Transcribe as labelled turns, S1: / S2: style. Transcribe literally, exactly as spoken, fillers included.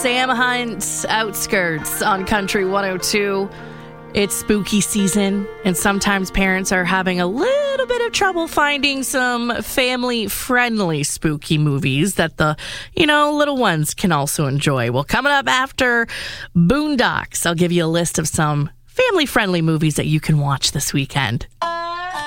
S1: Sam Hunt, Outskirts on Country one oh two. It's spooky season, and sometimes parents are having a little bit of trouble finding some family-friendly spooky movies that the, you know, little ones can also enjoy. Well, coming up after Boondocks, I'll give you a list of some family-friendly movies that you can watch this weekend.